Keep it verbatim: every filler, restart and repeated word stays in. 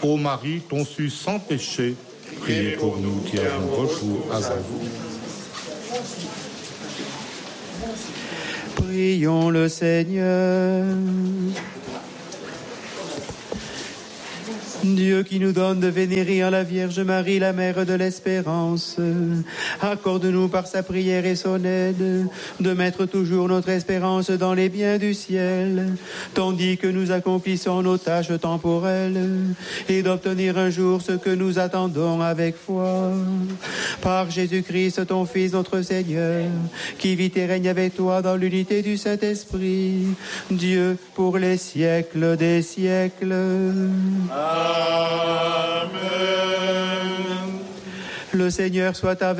Ô Marie, conçue sans péché, priez pour nous qui avons recours à vous. Prions le Seigneur. Dieu qui nous donne de vénérer à la Vierge Marie, la mère de l'espérance, accorde-nous par sa prière et son aide de mettre toujours notre espérance dans les biens du ciel, tandis que nous accomplissons nos tâches temporelles, et d'obtenir un jour ce que nous attendons avec foi. Par Jésus-Christ, ton Fils, notre Seigneur, qui vit et règne avec toi dans l'unité du Saint-Esprit, Dieu pour les siècles des siècles. Amen. Le Seigneur soit avec